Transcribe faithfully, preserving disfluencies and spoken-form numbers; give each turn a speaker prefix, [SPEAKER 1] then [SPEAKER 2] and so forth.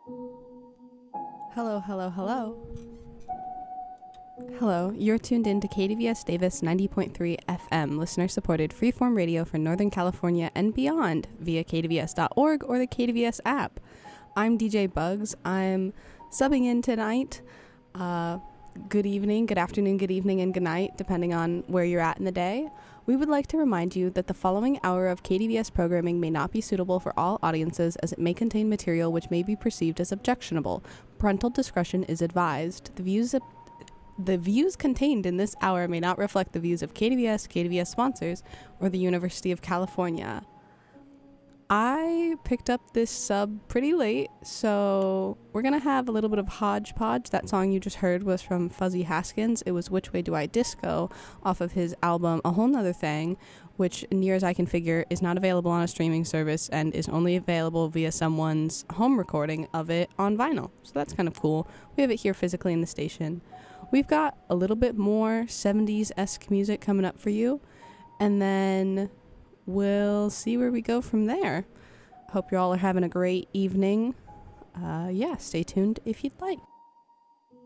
[SPEAKER 1] Hello, hello, hello. Hello, you're tuned in to K D V S Davis ninety point three F M, listener-supported freeform radio for Northern California and beyond via K D V S dot org or the K D V S app. I'm D J Bugs. I'm subbing in tonight. Uh, good evening, good afternoon, good evening, and good night, depending on where you're at in the day. We would like to remind you that the following hour of K D V S programming may not be suitable for all audiences, as it may contain material which may be perceived as objectionable. Parental discretion is advised. The views of The views contained in this hour may not reflect the views of K D V S, K D V S sponsors, or the University of California. I picked up this sub pretty late, so we're going to have a little bit of hodgepodge. That song you just heard was from Fuzzy Haskins. It was Which Way Do I Disco off of his album A Whole Nother Thing, which, near as I can figure, is not available on a streaming service and is only available via someone's home recording of it on vinyl. So that's kind of cool. We have it here physically in the station. We've got a little bit more seventies-esque music coming up for you, and then we'll see where we go from there. Hope you all are having a great evening. Uh, yeah, stay tuned if you'd like.